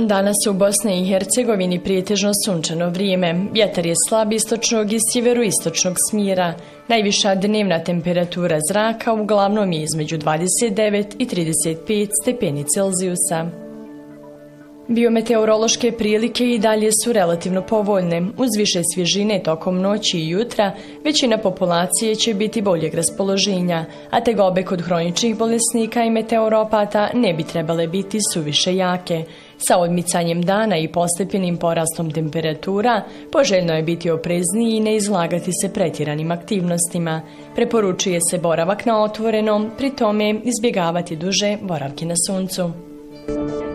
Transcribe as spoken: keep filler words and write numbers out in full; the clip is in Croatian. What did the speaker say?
Danas u Bosni i Hercegovini prijetežno sunčano vrijeme. Vjetar je slab istočnog i sjeveroistočnog smjera. Najviša dnevna temperatura zraka uglavnom je između dvadeset devet i trideset pet stepeni Celzijusa. Biometeorološke prilike i dalje su relativno povoljne. Uz više svježine tokom noći i jutra, većina populacije će biti boljeg raspoloženja, a tegobe kod hroničnih bolesnika i meteoropata ne bi trebale biti suviše jake. Sa odmicanjem dana i postepenim porastom temperatura, poželjno je biti oprezniji i ne izlagati se pretjeranim aktivnostima. Preporučuje se boravak na otvorenom, pri tome izbjegavati duže boravke na suncu.